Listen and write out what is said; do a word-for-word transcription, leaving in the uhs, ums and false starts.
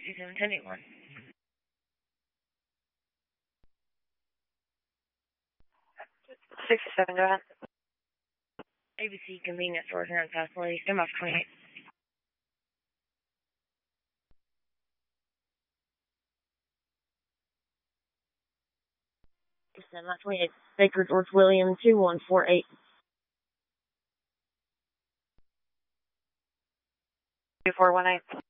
two seven ten eight one. sixty-seven, go ahead. A B C convenience stores here in South Lee. Stand by for twenty-eight. Stand by twenty-eight. Baker George William two one four eight. two four one eight.